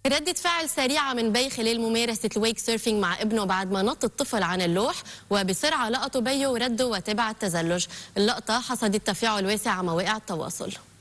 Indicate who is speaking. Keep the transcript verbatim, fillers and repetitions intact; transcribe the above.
Speaker 1: ردة فعل سريعة من بي خلال ممارسة الويك سيرفينج مع ابنه بعد ما نط الطفل عن اللوح، وبسرعة لقطوا بيه ورده وتبع التزلج. اللقطة حصدت تفاعل واسع على مواقع التواصل.